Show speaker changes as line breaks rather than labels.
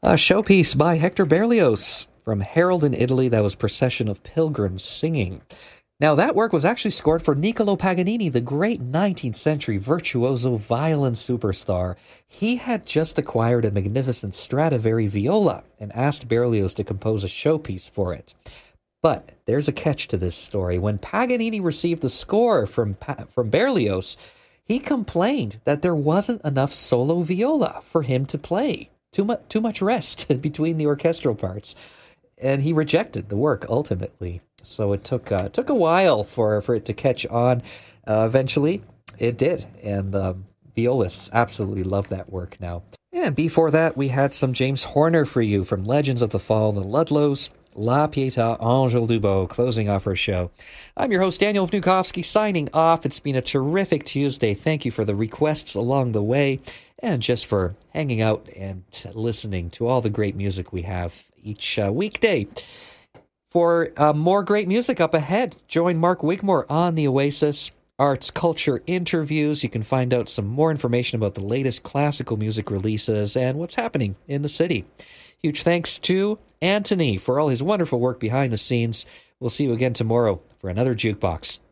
A showpiece by Hector Berlioz from Harold in Italy that was Procession of Pilgrims Singing. Now, that work was actually scored for Niccolo Paganini, the great 19th century virtuoso violin superstar. He had just acquired a magnificent Stradivari viola and asked Berlioz to compose a showpiece for it. But there's a catch to this story. When Paganini received the score from Berlioz, he complained that there wasn't enough solo viola for him to play. Too much rest between the orchestral parts, and he rejected the work ultimately. So it took a while for it to catch on. Eventually, it did, and the violists absolutely love that work now. And before that, we had some James Horner for you from Legends of the Fall, the Ludlows, La Pietà Angel Dubo, closing off our show. I'm your host, Daniel Vnukovsky, signing off. It's been a terrific Tuesday. Thank you for the requests along the way, and just for hanging out and listening to all the great music we have each weekday. For more great music up ahead, join Mark Wigmore on the Oasis Arts Culture Interviews. You can find out some more information about the latest classical music releases and what's happening in the city. Huge thanks to Anthony for all his wonderful work behind the scenes. We'll see you again tomorrow for another Jukebox.